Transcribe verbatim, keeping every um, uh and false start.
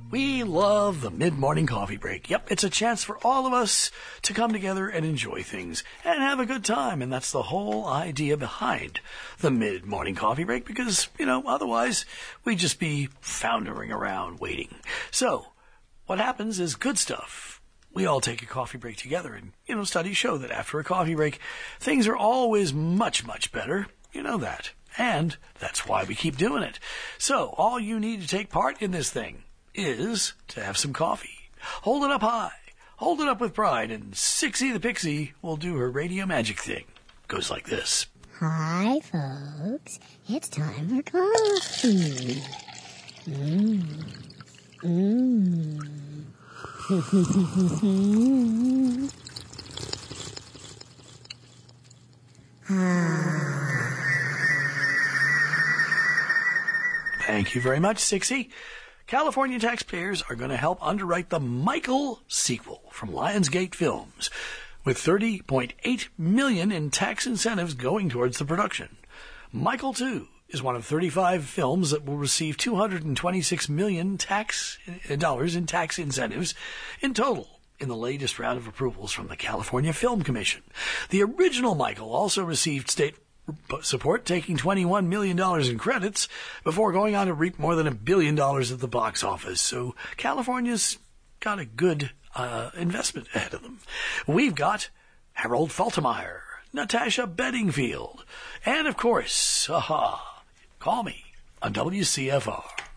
We love the mid-morning coffee break. Yep, it's a chance for all of us to come together and enjoy things and have a good time. And that's the whole idea behind the mid-morning coffee break because, you know, otherwise we'd just be floundering around waiting. So what happens is good stuff. We all take a coffee break together and, you know, studies show that after a coffee break, things are always much, much better. You know that. And that's why we keep doing it. So all you need to take part in this thing is to have some coffee. Hold it up high. Hold it up with pride, and Sixie the Pixie will do her radio magic thing. Goes like this. Hi, folks. It's time for coffee. Mmm. Mmm. Thank you very much, Sixie. California taxpayers are going to help underwrite the Michael sequel from Lionsgate Films, with thirty point eight million dollars in tax incentives going towards the production. Michael two is one of thirty-five films that will receive two hundred twenty-six million dollars tax dollars in tax incentives in total in the latest round of approvals from the California Film Commission. The original Michael also received state support, taking twenty-one million dollars in credits before going on to reap more than a billion dollars at the box office. So California's got a good uh, investment ahead of them. We've got Harold Faltermeyer, Natasha Bedingfield, and of course, aha, call me on W C F R.